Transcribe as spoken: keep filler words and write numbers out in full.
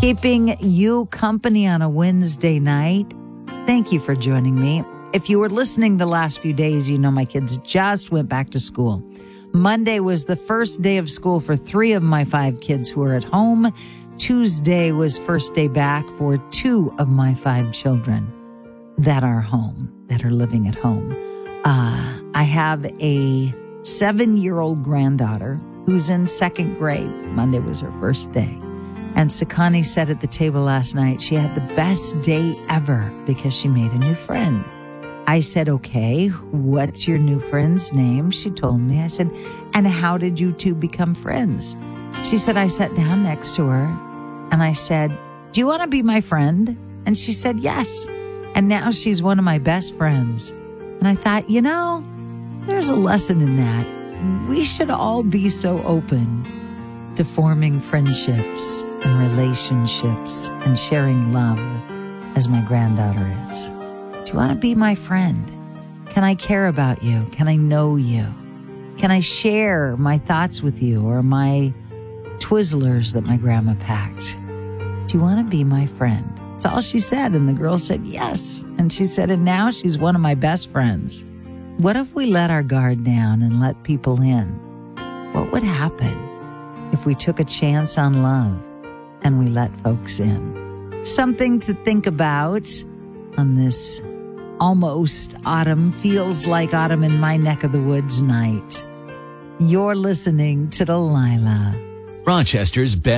Keeping you company on a Wednesday night. Thank you for joining me. If you were listening the last few days, you know my kids just went back to school. Monday was the first day of school for three of my five kids who are at home. Tuesday was first day back for two of my five children that are home, that are living at home. Uh, I have a seven-year-old granddaughter who's in second grade. Monday was her first day. And Sakani said at the table last night she had the best day ever because she made a new friend. I said, okay, what's your new friend's name? She told me. I said, and how did you two become friends? She said, I sat down next to her and I said, do you want to be my friend? And she said, yes. And now she's one of my best friends. And I thought, you know, there's a lesson in that. We should all be so open to forming friendships and relationships and sharing love as my granddaughter is. Do you want to be my friend? Can I care about you? Can I know you? Can I share my thoughts with you or my Twizzlers that my grandma packed? Do you want to be my friend? That's all she said. And the girl said, yes. And she said, and now she's one of my best friends. What if we let our guard down and let people in? What would happen if we took a chance on love and we let folks in? Something to think about on this almost autumn, feels like autumn in my neck of the woods night. You're listening to Delilah. Rochester's best.